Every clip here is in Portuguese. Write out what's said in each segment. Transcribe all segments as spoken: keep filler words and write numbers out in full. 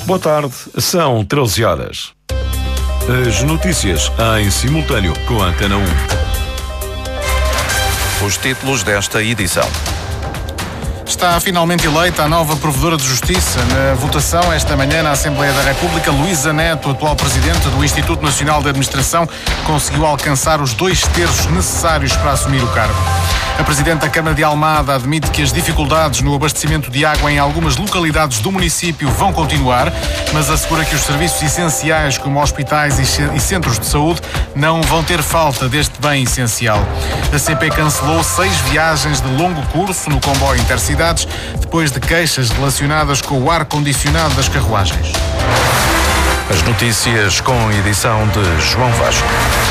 Boa tarde, são treze horas. As notícias em simultâneo com a Antena um. Os títulos desta edição. Está finalmente eleita a nova Provedora de Justiça. Na votação esta manhã na Assembleia da República, Luísa Neto, atual Presidente do Instituto Nacional de Administração, conseguiu alcançar os dois terços necessários para assumir o cargo. A Presidente da Câmara de Almada admite que as dificuldades no abastecimento de água em algumas localidades do município vão continuar, mas assegura que os serviços essenciais, como hospitais e centros de saúde, não vão ter falta deste bem essencial. A C P cancelou seis viagens de longo curso no comboio Intercidades, depois de queixas relacionadas com o ar-condicionado das carruagens. As notícias com edição de João Vasco.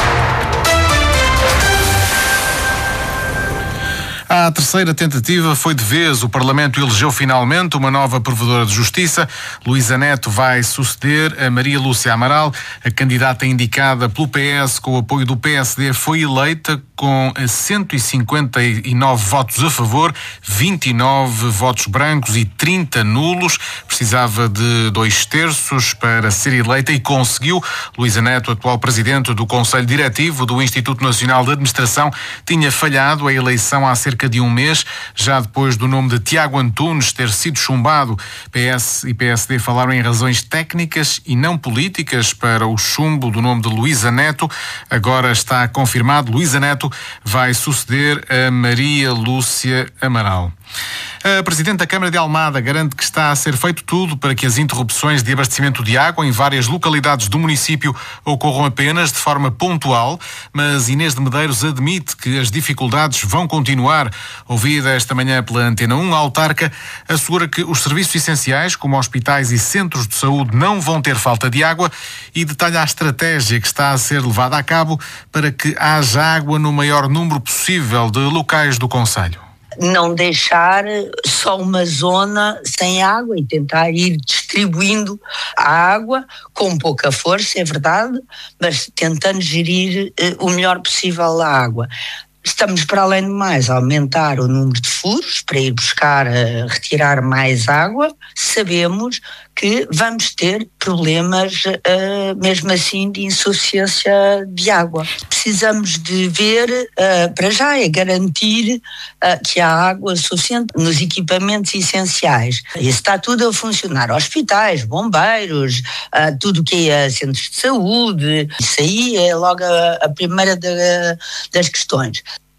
À terceira tentativa foi de vez. O Parlamento elegeu finalmente uma nova Provedora de Justiça. Luísa Neto vai suceder a Maria Lúcia Amaral. A candidata indicada pelo P S com o apoio do P S D foi eleita com cento e cinquenta e nove votos a favor, vinte e nove votos brancos e trinta nulos. Precisava de dois terços para ser eleita e conseguiu. Luísa Neto, atual Presidente do Conselho Diretivo do Instituto Nacional de Administração, tinha falhado a eleição há cerca de um mês, já depois do nome de Tiago Antunes ter sido chumbado. P S e P S D falaram em razões técnicas e não políticas para o chumbo do nome de Luísa Neto. Agora está confirmado. Luísa Neto vai suceder a Maria Lúcia Amaral. A Presidente da Câmara de Almada garante que está a ser feito tudo para que as interrupções de abastecimento de água em várias localidades do município ocorram apenas de forma pontual, mas Inês de Medeiros admite que as dificuldades vão continuar. Ouvida esta manhã pela Antena um, a autarca assegura que os serviços essenciais, como hospitais e centros de saúde, não vão ter falta de água e detalha a estratégia que está a ser levada a cabo para que haja água no maior número possível de locais do concelho. Não deixar só uma zona sem água e tentar ir distribuindo a água com pouca força, é verdade, mas tentando gerir eh, o melhor possível a água. Estamos, para além de mais, a aumentar o número de furos para ir buscar, uh, retirar mais água. Sabemos que vamos ter problemas, uh, mesmo assim, de insuficiência de água. Precisamos de ver, uh, para já, é garantir uh, que há água suficiente nos equipamentos essenciais. Isso está tudo a funcionar. Hospitais, bombeiros, uh, tudo o que é centros de saúde. Isso aí é logo a, a primeira da, das questões.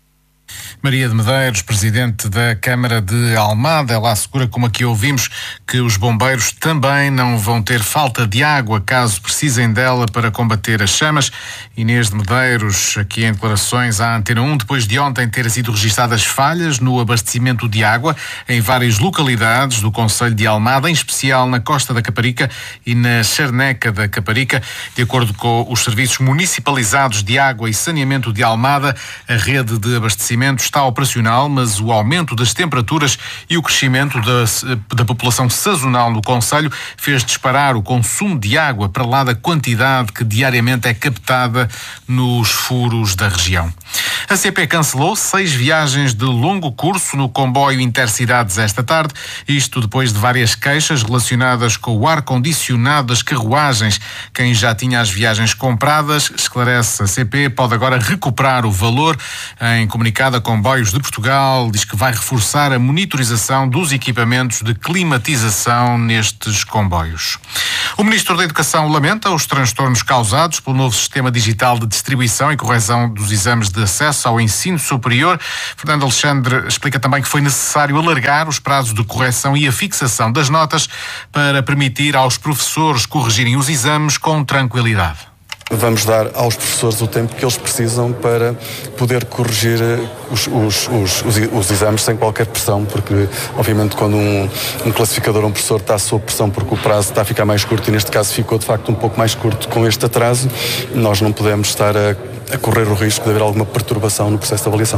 Maria de Medeiros, Presidente da Câmara de Almada, ela assegura, como aqui ouvimos, que os bombeiros também não vão ter falta de água caso precisem dela para combater as chamas. Inês de Medeiros, aqui em declarações à Antena um, depois de ontem ter sido registadas falhas no abastecimento de água em várias localidades do concelho de Almada, em especial na Costa da Caparica e na Charneca da Caparica. De acordo com os serviços municipalizados de água e saneamento de Almada, a rede de abastecimento está operacional, mas o aumento das temperaturas e o crescimento da, da população sazonal no concelho fez disparar o consumo de água para lá da quantidade que diariamente é captada nos furos da região. A C P cancelou seis viagens de longo curso no comboio Intercidades esta tarde, isto depois de várias queixas relacionadas com o ar-condicionado das carruagens. Quem já tinha as viagens compradas, esclarece a C P, pode agora recuperar o valor. Em comunicado, a Comboios de Portugal diz que vai reforçar a monitorização dos equipamentos de climatização nestes comboios. O Ministro da Educação lamenta os transtornos causados pelo novo sistema digital de distribuição e correção dos exames de acesso ao ensino superior. Fernando Alexandre explica também que foi necessário alargar os prazos de correção e a fixação das notas para permitir aos professores corrigirem os exames com tranquilidade. Vamos dar aos professores o tempo que eles precisam para poder corrigir os, os, os, os, os exames sem qualquer pressão, porque obviamente quando um, um classificador, um professor está sob pressão porque o prazo está a ficar mais curto, e neste caso ficou de facto um pouco mais curto com este atraso, nós não podemos estar a, a correr o risco de haver alguma perturbação no processo de avaliação.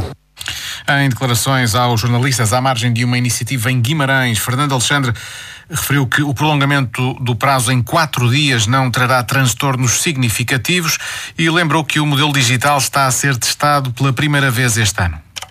Em declarações aos jornalistas à margem de uma iniciativa em Guimarães, Fernando Alexandre referiu que o prolongamento do prazo em quatro dias não trará transtornos significativos e lembrou que o modelo digital está a ser testado pela primeira vez este ano.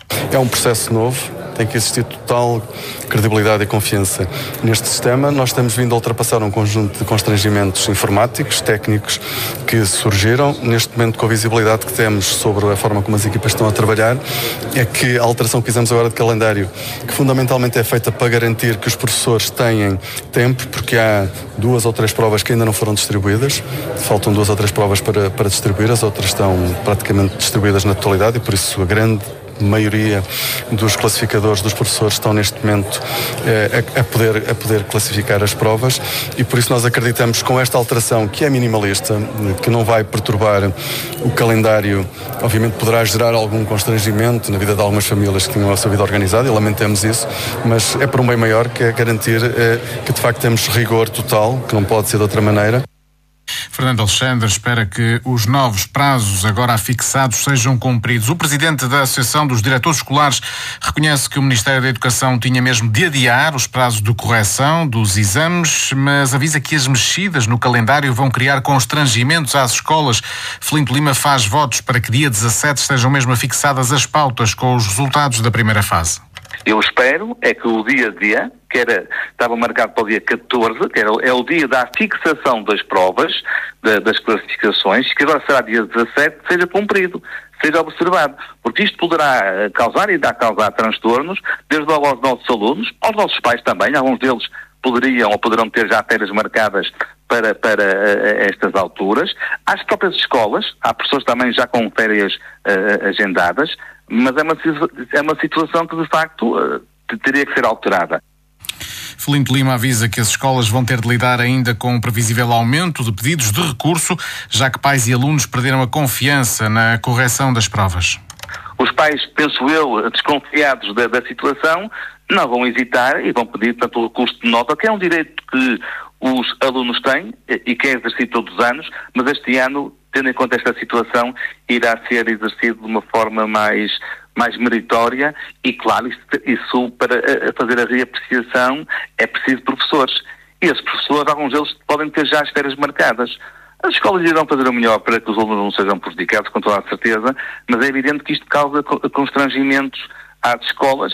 É um processo novo, tem que existir total credibilidade e confiança neste sistema. Nós temos vindo a ultrapassar um conjunto de constrangimentos informáticos, técnicos que surgiram. Neste momento, com a visibilidade que temos sobre a forma como as equipas estão a trabalhar, é que a alteração que fizemos agora de calendário, que fundamentalmente é feita para garantir que os professores têm tempo, porque há duas ou três provas que ainda não foram distribuídas, faltam duas ou três provas para, para distribuir, as outras estão praticamente distribuídas na totalidade e por isso a grande maioria dos classificadores, dos professores, estão neste momento eh, a, a, poder, a poder classificar as provas e por isso nós acreditamos que com esta alteração, que é minimalista, que não vai perturbar o calendário, obviamente poderá gerar algum constrangimento na vida de algumas famílias que tinham a sua vida organizada e lamentamos isso, mas é por um bem maior, que é garantir eh, que de facto temos rigor total, que não pode ser de outra maneira. Fernando Alexandre espera que os novos prazos agora fixados sejam cumpridos. O presidente da Associação dos Diretores Escolares reconhece que o Ministério da Educação tinha mesmo de adiar os prazos de correção dos exames, mas avisa que as mexidas no calendário vão criar constrangimentos às escolas. Felinto Lima faz votos para que dia dezassete estejam mesmo fixadas as pautas com os resultados da primeira fase. Eu espero é que o dia-a-dia, que era, estava marcado para o dia catorze, que era, é o dia da fixação das provas, de, das classificações, que agora será dia dezassete, seja cumprido, seja observado. Porque isto poderá causar e dá a causar transtornos, desde logo aos nossos alunos, aos nossos pais também, alguns deles poderiam ou poderão ter já férias marcadas para, para uh, estas alturas. Às próprias escolas, há professores também já com férias uh, agendadas, mas é uma, é uma situação que de facto uh, teria que ser alterada. Felinto Lima avisa que as escolas vão ter de lidar ainda com um previsível aumento de pedidos de recurso, já que pais e alunos perderam a confiança na correção das provas. Os pais, penso eu, desconfiados da, da situação, não vão hesitar e vão pedir tanto o recurso de nota, que é um direito que os alunos têm e que é exercido todos os anos, mas este ano, tendo em conta esta situação, irá ser exercido de uma forma mais, mais meritória e, claro, isso, isso para fazer a reapreciação é preciso professores. E esses professores, alguns deles podem ter já as férias marcadas. As escolas irão fazer o melhor para que os alunos não sejam prejudicados, com toda a certeza, mas é evidente que isto causa constrangimentos às escolas.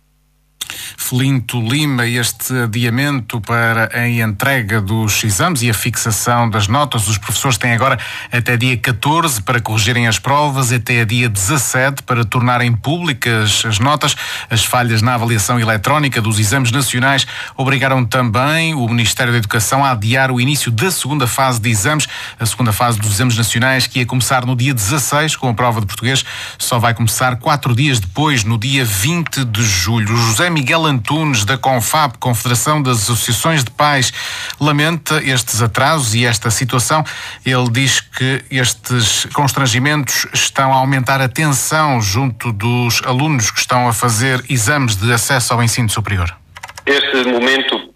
Felinto Lima, este adiamento para a entrega dos exames e a fixação das notas, os professores têm agora até dia catorze para corrigirem as provas, até dia dezassete para tornarem públicas as notas. As falhas na avaliação eletrónica dos exames nacionais obrigaram também o Ministério da Educação a adiar o início da segunda fase de exames. A segunda fase dos exames nacionais, que ia começar no dia dezasseis com a prova de português, só vai começar quatro dias depois, no dia vinte de julho. José Miguel Antunes, da CONFAP, Confederação das Associações de Pais, lamenta estes atrasos e esta situação. Ele diz que estes constrangimentos estão a aumentar a tensão junto dos alunos que estão a fazer exames de acesso ao ensino superior. Este momento,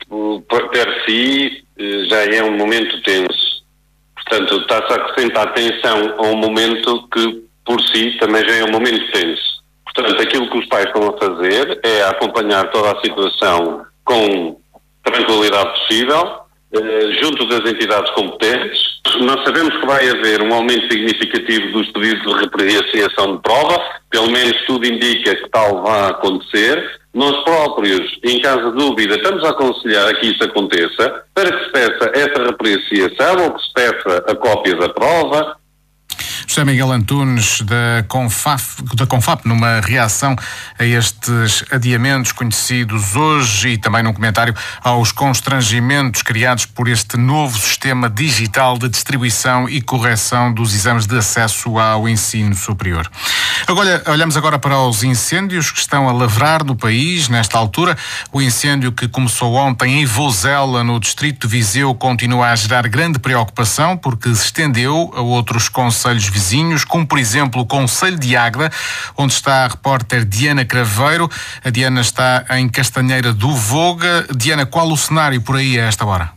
per si, já é um momento tenso. Portanto, está-se a acrescentar tensão a um momento que, por si, também já é um momento tenso. Portanto, aquilo que os pais estão a fazer é acompanhar toda a situação com tranquilidade possível, eh, junto das entidades competentes. Nós sabemos que vai haver um aumento significativo dos pedidos de reapreciação de prova, pelo menos tudo indica que tal vai acontecer. Nós próprios, em caso de dúvida, estamos a aconselhar a que isso aconteça, para que se peça essa reapreciação ou que se peça a cópia da prova. José Miguel Antunes, da CONFAP, da CONFAP, numa reação a estes adiamentos conhecidos hoje e também num comentário aos constrangimentos criados por este novo sistema digital de distribuição e correção dos exames de acesso ao ensino superior. Agora, olhamos agora para os incêndios que estão a lavrar no país nesta altura. O incêndio que começou ontem em Vozela, no distrito de Viseu, continua a gerar grande preocupação porque se estendeu a outros concelhos vizinhos, como por exemplo o Concelho de Águeda, onde está a repórter Diana Craveiro. A Diana está em Castanheira do Voga. Diana, qual o cenário por aí a esta hora?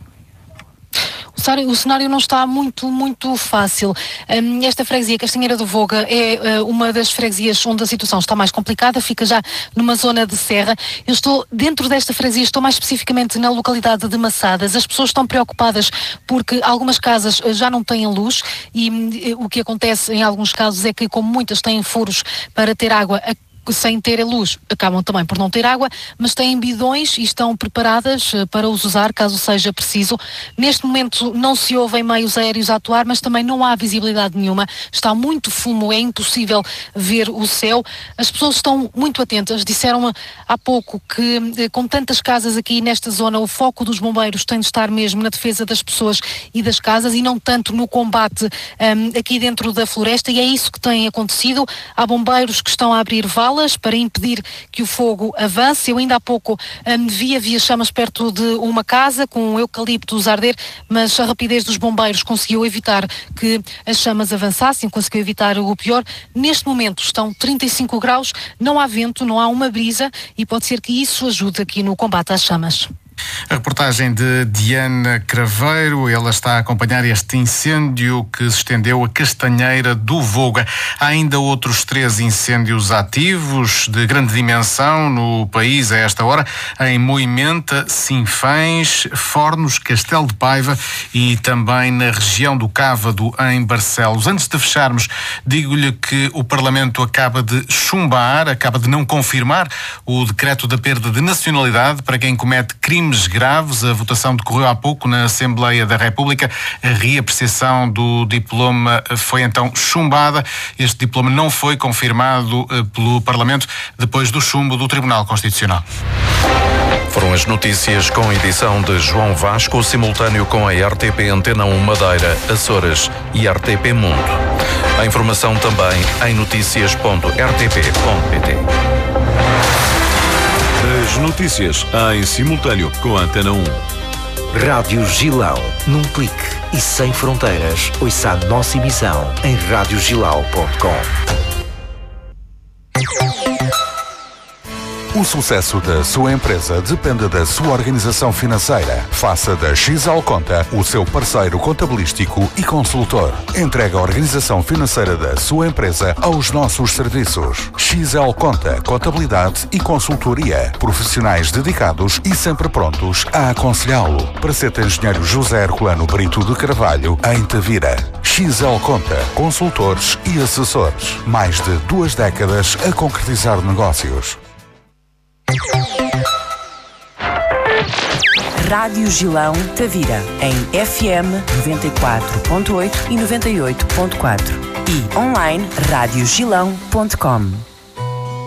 O cenário não está muito, muito fácil. Esta freguesia, Castanheira do Voga, é uma das freguesias onde a situação está mais complicada, fica já numa zona de serra. Eu estou dentro desta freguesia, estou mais especificamente na localidade de Massadas. As pessoas estão preocupadas porque algumas casas já não têm luz e o que acontece em alguns casos é que, como muitas têm furos para ter água, sem ter luz, acabam também por não ter água, mas têm bidões e estão preparadas para os usar caso seja preciso. Neste momento não se ouvem meios aéreos a atuar, mas também não há visibilidade nenhuma. Está muito fumo, é impossível ver o céu. As pessoas estão muito atentas. Disseram-me há pouco que, com tantas casas aqui nesta zona, o foco dos bombeiros tem de estar mesmo na defesa das pessoas e das casas e não tanto no combate um, aqui dentro da floresta, e é isso que tem acontecido. Há bombeiros que estão a abrir valas para impedir que o fogo avance. Eu ainda há pouco um, vi, havia chamas perto de uma casa com eucaliptos a arder, mas a rapidez dos bombeiros conseguiu evitar que as chamas avançassem, conseguiu evitar o pior. Neste momento estão trinta e cinco graus, não há vento, não há uma brisa e pode ser que isso ajude aqui no combate às chamas. A reportagem de Diana Craveiro, ela está a acompanhar este incêndio que se estendeu a Castanheira do Voga. Há ainda outros três incêndios ativos de grande dimensão no país a esta hora, em Moimenta, Sinfãs, Fornos, Castelo de Paiva e também na região do Cávado, em Barcelos. Antes de fecharmos, digo-lhe que o Parlamento acaba de chumbar, acaba de não confirmar o decreto da perda de nacionalidade para quem comete crimes graves. A votação decorreu há pouco na Assembleia da República. A reapreciação do diploma foi então chumbada. Este diploma não foi confirmado pelo Parlamento depois do chumbo do Tribunal Constitucional. Foram as notícias com edição de João Vasco, simultâneo com a R T P Antena um Madeira, Açores e R T P Mundo. A informação também em notícias ponto r t p ponto p t. As notícias em simultâneo com a Antena um. Rádio Gilão, num clique e sem fronteiras. Ouça a nossa emissão em rádio gilau ponto com. O sucesso da sua empresa depende da sua organização financeira. Faça da X L Conta o seu parceiro contabilístico e consultor. Entregue a organização financeira da sua empresa aos nossos serviços. X L Conta, contabilidade e consultoria. Profissionais dedicados e sempre prontos a aconselhá-lo. Praceta Engenheiro José Herculano Brito de Carvalho, em Tavira. X L Conta, consultores e assessores. Mais de duas décadas a concretizar negócios. Rádio Gilão Tavira, em F M noventa e quatro ponto oito e noventa e oito ponto quatro e online rádio gilão ponto com.